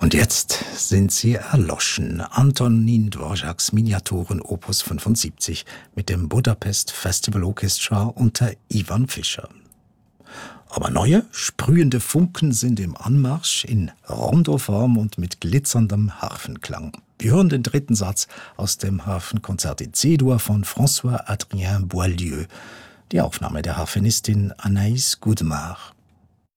Und jetzt sind sie erloschen. Antonin Dvořáks Miniaturen Opus 75 mit dem Budapest Festival Orchestra unter Ivan Fischer. Aber neue, sprühende Funken sind im Anmarsch in Rondoform und mit glitzerndem Harfenklang. Wir hören den dritten Satz aus dem Harfenkonzert in C-Dur von François-Adrien Boieldieu, die Aufnahme der Harfenistin Anaïs Goudemar.